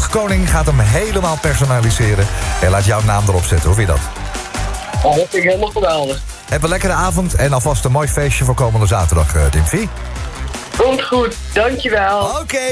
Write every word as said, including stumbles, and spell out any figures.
Koning gaat hem helemaal personaliseren en laat jouw naam erop zetten. Hoe vind je dat? Oh, dat vind ik helemaal geweldig. Heb een lekkere avond en alvast een mooi feestje voor komende zaterdag, uh, Dimfie. Komt goed, dankjewel. Oké. Okay.